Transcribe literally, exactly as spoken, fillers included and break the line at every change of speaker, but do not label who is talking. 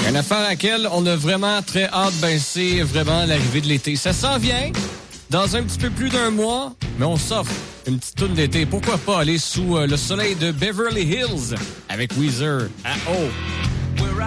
Une affaire à laquelle on a vraiment très hâte, ben c'est vraiment l'arrivée de l'été. Ça s'en vient dans un petit peu plus d'un mois, mais on s'offre une petite toune d'été. Pourquoi pas aller sous le soleil de Beverly Hills avec Weezer à haut.